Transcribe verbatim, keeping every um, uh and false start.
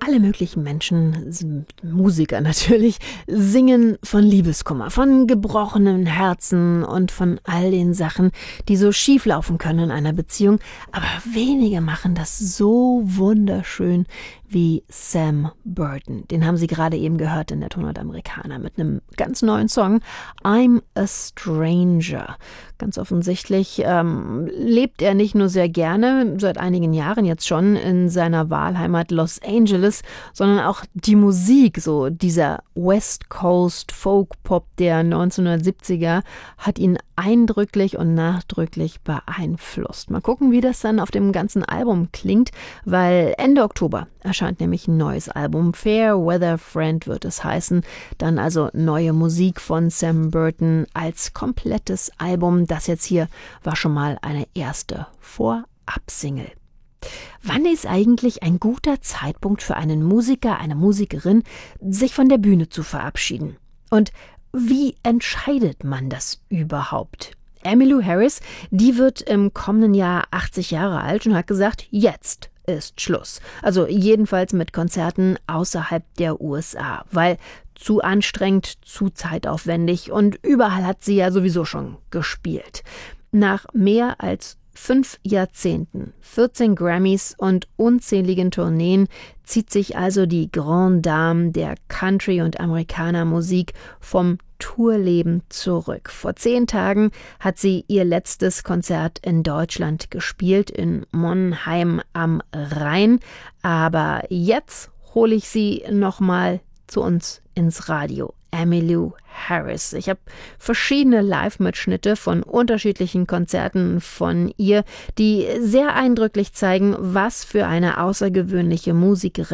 Alle möglichen Menschen, s- Musiker natürlich, singen von Liebeskummer, von gebrochenen Herzen und von all den Sachen, die so schief laufen können in einer Beziehung. Aber wenige machen das so wunderschön wie Sam Burton. Den haben Sie gerade eben gehört in der Tonart Americana mit einem ganz neuen Song, I'm a Stranger. Ganz offensichtlich ähm, lebt er nicht nur sehr gerne, seit einigen Jahren jetzt schon in seiner Wahlheimat Los Angeles, sondern auch die Musik, so dieser West Coast Folk Pop der neunzehnhundertsiebziger, hat ihn eindrücklich und nachdrücklich beeinflusst. Mal gucken, wie das dann auf dem ganzen Album klingt, weil Ende Oktober erscheint nämlich ein neues Album. Fair Weather Friend wird es heißen. Dann also neue Musik von Sam Burton als komplettes Album. Das jetzt hier war schon mal eine erste Vorab-Single. Wann ist eigentlich ein guter Zeitpunkt für einen Musiker, eine Musikerin, sich von der Bühne zu verabschieden? Und wie entscheidet man das überhaupt? Emmylou Harris, die wird im kommenden Jahr achtzig Jahre alt und hat gesagt, jetzt ist Schluss. Also jedenfalls mit Konzerten außerhalb der U S A, weil zu anstrengend, zu zeitaufwendig und überall hat sie ja sowieso schon gespielt. Nach mehr als fünf Jahrzehnten, vierzehn Grammys und unzähligen Tourneen zieht sich also die Grande Dame der Country- und Amerikaner-Musik vom Tourleben zurück. Vor zehn Tagen hat sie ihr letztes Konzert in Deutschland gespielt, in Monheim am Rhein. Aber jetzt hole ich sie nochmal zu uns ins Radio. Emmylou Harris. Ich habe verschiedene Live-Mitschnitte von unterschiedlichen Konzerten von ihr, die sehr eindrücklich zeigen, was für eine außergewöhnliche Musikerin